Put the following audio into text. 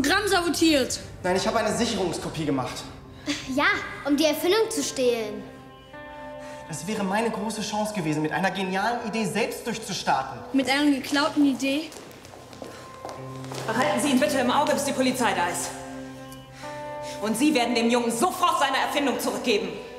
Programm sabotiert. Nein, ich habe eine Sicherungskopie gemacht. Ja, um die Erfindung zu stehlen. Das wäre meine große Chance gewesen, mit einer genialen Idee selbst durchzustarten. Mit einer geklauten Idee? Behalten Sie ihn bitte im Auge, bis die Polizei da ist. Und Sie werden dem Jungen sofort seine Erfindung zurückgeben.